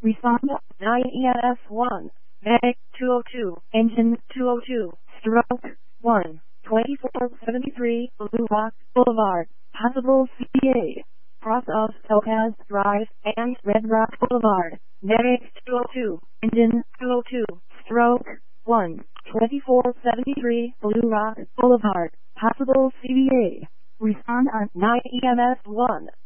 Respond 9EMS1. Medic 202. Engine 202. Stroke 1. 2473 Blue Rock Boulevard. Possible CA. Cross of Topaz Drive and Red Rock Boulevard. Medic 202. Engine 202. Stroke 1. 2473 Blue Rock Boulevard. Possible CBA. Respond on 9EMS1.